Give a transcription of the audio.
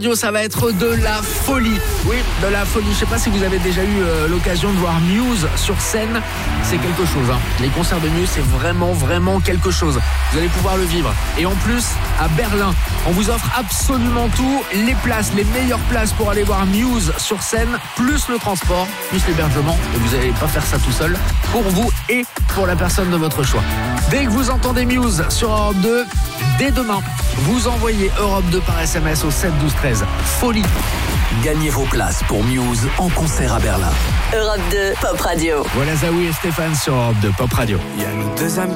Ça va être de la folie. Oui, de la folie. Je sais pas si vous avez déjà eu l'occasion de voir Muse sur scène. C'est quelque chose. Les concerts de Muse, c'est vraiment quelque chose. Vous allez pouvoir le vivre. Et en plus, à Berlin, on vous offre absolument tout. Les places, les meilleures places pour aller voir Muse sur scène, plus le transport, plus l'hébergement. Et vous n'allez pas faire ça tout seul. Pour vous et pour la personne de votre choix. Dès que vous entendez Muse sur Europe 2, dès demain, vous envoyez Europe 2 par SMS au 7 12 13. Folie. Gagnez vos places pour Muse en concert à Berlin. Europe 2 Pop Radio. Voilà Zawi et Stéphane sur Europe 2 Pop Radio. Il y a nos deux amis.